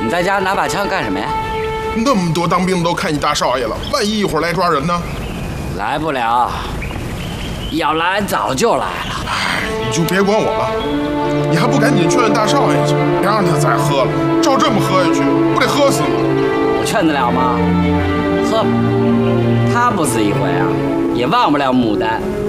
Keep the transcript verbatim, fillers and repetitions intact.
你在家拿把枪干什么呀？ 那么多当兵的都看你大少爷了，万一一会儿来抓人呢？ 来不了，要来早就来了。 哎，你就别管我了，你还不赶紧劝劝大少爷去，别让他再喝了，照这么喝下去，不得喝死吗？ 我劝得了吗？喝吧，他不死一回啊，也忘不了牡丹。